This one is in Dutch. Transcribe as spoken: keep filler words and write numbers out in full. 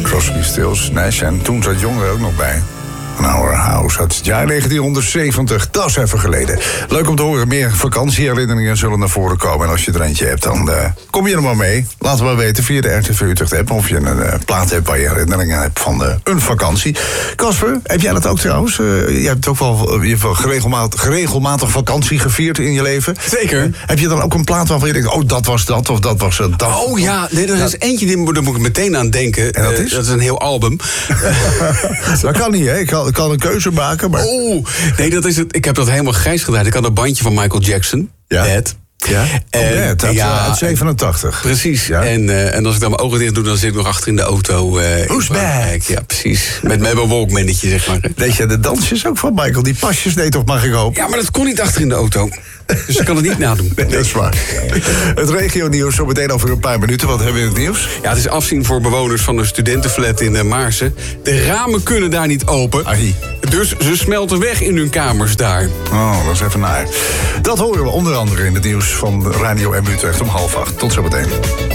Crosby, Stills, Nash en toen zat Jong er ook nog bij. Our House uit het jaar negentienhonderdzeventig. Dat is even geleden. Leuk om te horen. Meer vakantieherinneringen zullen naar voren komen. En als je er eentje hebt, dan uh, kom je er maar mee. Laat maar weten via de R T V Utrecht app. Of je een uh, plaat hebt waar je herinneringen hebt van uh, een vakantie. Casper, heb jij dat ook trouwens? Uh, je hebt ook wel, je hebt wel geregelmatig, geregelmatig vakantie gevierd in je leven. Zeker. Uh, heb je dan ook een plaat waarvan je denkt, oh, dat was dat of dat was uh, dat? Oh ja, nee, er is ja. eentje, die, daar moet ik meteen aan denken. En dat is? Uh, dat is een heel album. Dat kan niet, hè? Ik kan, ik kan een keuze maken, maar... Oh, nee, dat is het. Ik heb dat helemaal grijs gedaan. Ik had een bandje van Michael Jackson. Ja. Dead. Ja, en, oh, Dead, uit, ja, uit zevenentachtig. Precies. Ja. En, uh, en als ik dan mijn ogen dicht doe, dan zit ik nog achter in de auto. Uh, Who's back? Ja, precies. Met, met mijn walkmannetje, zeg maar. Deed je de dansjes ook van Michael? Die pasjes deed toch, mag ik hopen? Ja, maar dat kon niet achter in de auto. Dus ik kan het niet nadoen. Nee, dat is waar. Het regio-nieuws zo meteen over een paar minuten. Wat hebben we in het nieuws? Ja, het is afzien voor bewoners van een studentenflat in uh, Maarsen. De ramen kunnen daar niet open. Ai. Dus ze smelten weg in hun kamers daar. Oh, dat is even naar. Dat horen we onder andere in het nieuws van Radio M Utrecht om half acht. Tot zo meteen.